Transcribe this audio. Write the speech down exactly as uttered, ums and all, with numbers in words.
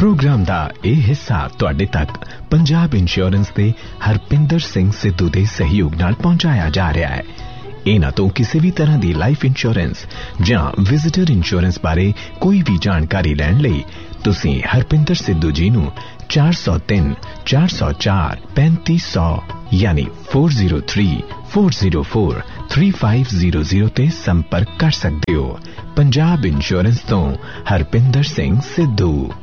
Programme दा यह हिस्सा तुहाडे तक पंजाब इंश्योरेंस दे हरपिंदर सिंह सिद्धू दे सहयोग नाल पहुंचाया जा रहा है। इन्हां तो किसी भी तरह की लाइफ इंश्योरेंस जां विजिटर इंश्योरेंस बारे कोई भी जानकारी लैण लई तुसीं हरपिंदर सिद्धू जी नूं चार सौ तीन चार सौ चार पैंतीस सौ यानी four zero three four zero four three five zero zero ते संपर्क कर सकते हो। पंजाब इंश्योरेंस तो हरपिंदर सिंह सिद्धू।